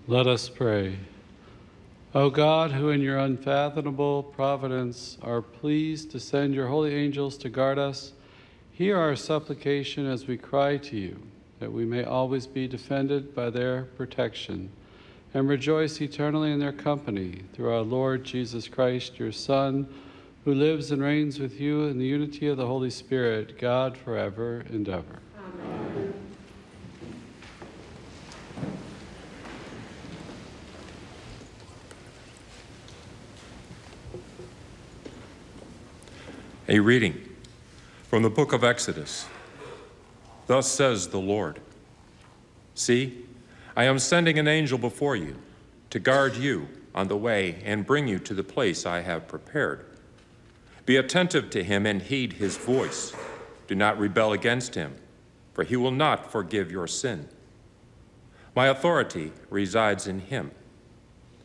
Let us pray. O God, who in your unfathomable providence are pleased to send your holy angels to guard us, hear our supplication as we cry to you, that we may always be defended by their protection and rejoice eternally in their company, through our Lord Jesus Christ, your Son, who lives and reigns with you in the unity of the Holy Spirit, God, forever and ever. Amen. A reading from the book of Exodus. Thus says the Lord, "See, I am sending an angel before you to guard you on the way and bring you to the place I have prepared. Be attentive to him and heed his voice. Do not rebel against him, for he will not forgive your sin. My authority resides in him,